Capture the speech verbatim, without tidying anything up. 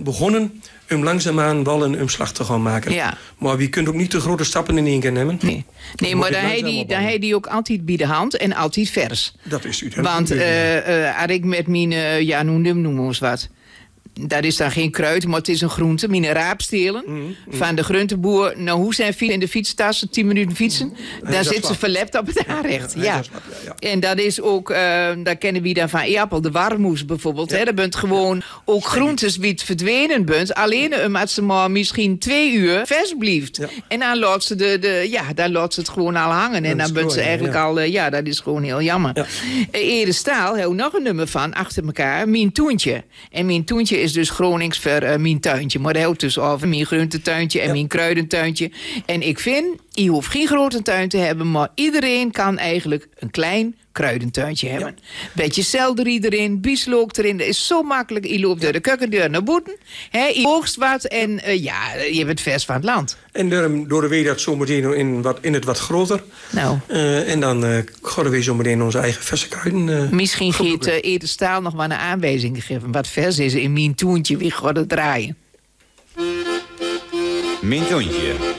begonnen om langzaamaan wel een omslag te gaan maken. Ja. Maar je kunt ook niet te grote stappen in één keer nemen. Nee, nee maar dan heb die, dan heb die ook altijd bij de hand en altijd vers. Dat is u. Want uh, uh, als ik met mijn, uh, ja, noem, noem eens wat. Dat is dan geen kruid, maar het is een groente. Mijn raapstelen mm, mm. van de groenteboer. Nou, hoe zijn fiets in de fietstassen? tien minuten fietsen. Mm. Daar zit ze verlept op het aanrecht. Ja, ja. ja. Slap, ja, ja. En dat is ook, uh, daar kennen we dan van Eapel, de warmoes bijvoorbeeld. Ja. Hè? Dat bent gewoon ook groentes wie het verdwenen bent. Alleen omdat ze maar misschien twee uur vers blijft. Ja. En dan laat ze, de, de, ja, dan laat ze het gewoon al hangen. En dan bent ze eigenlijk ja. al, uh, ja, dat is gewoon heel jammer. Ja. Uh, Ede Staal heeft nog een nummer van, achter elkaar, Mijn Toentje. En Mijn Toentje is dus Gronings voor uh, mijn tuintje. Maar dat houdt dus over mijn groentetuintje en ja. mijn kruidentuintje. En ik vind, je hoeft geen grote tuin te hebben, maar iedereen kan eigenlijk een klein kruidentuintje hebben. Ja. Beetje selderie erin, bieslook erin. Dat is zo makkelijk. Je loopt door de keukendeur naar boeten. He, je oogst wat en uh, ja, je bent vers van het land. En door, door de weer dat zometeen in, wat, in het wat groter. Nou. Uh, en dan uh, gaan we zometeen onze eigen verse kruiden. Uh, Misschien geeft uh, Ede Staal nog maar een aanwijzing gegeven. Wat vers is in mijn toentje. Wie gaat het draaien? Mijn Toentje.